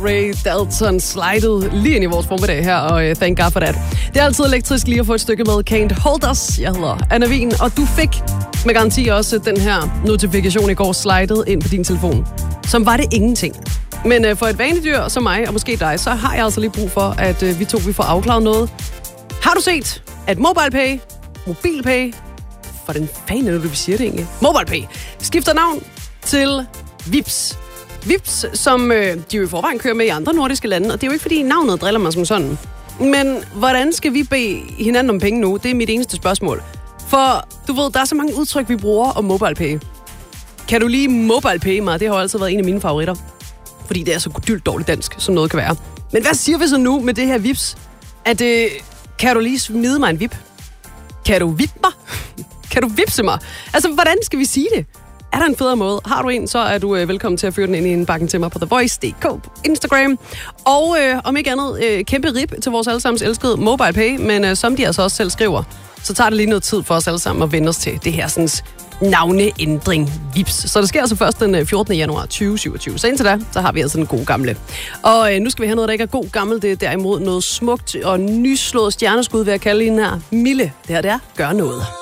Ray Dalton slidede lige ind i vores formiddag her, og thank God for that. Det er altid elektrisk lige at få et stykke med Can't Hold Us. Jeg hedder Anna Wien, og du fik med garanti også den her notifikation i går slidet ind på din telefon. Som var det ingenting. Men for et vanedyr som mig, og måske dig, så har jeg altså lige brug for, at vi får afklaret noget. Har du set, at MobilePay, for den fanden er det, vi siger det egentlig, MobilePay, skifter navn til Vipps. Vipps, som de jo i forvejen kører med i andre nordiske lande, og det er jo ikke fordi navnet driller mig som sådan. Men hvordan skal vi bede hinanden om penge nu? Det er mit eneste spørgsmål. For du ved, der er så mange udtryk, vi bruger om MobilePay. Kan du lige MobilePay mig? Det har altid været en af mine favoritter. Fordi det er så dyrt dårligt dansk, som noget kan være. Men hvad siger vi så nu med det her Vipps? Kan du lige smide mig en vip? Kan du vippe mig? Kan du vipse mig? Altså, hvordan skal vi sige det? Er der en federe måde? Har du en, så er du velkommen til at føre den ind i en bakken til mig på TheVoice.dk på Instagram. Og om ikke andet, kæmpe rip til vores allesammens elskede MobilePay, men som de altså også selv skriver, så tager det lige noget tid for os alle sammen at vende os til det her sådan navneændring Vipps. Så det sker altså først den 14. januar 2027. Så indtil da, så har vi altså den gode gamle. Og nu skal vi have noget, der ikke er god gammel. Det er derimod noget smukt og nyslået stjerneskud, ved at kalde hende her Mille. Det her, det er Gør Noget.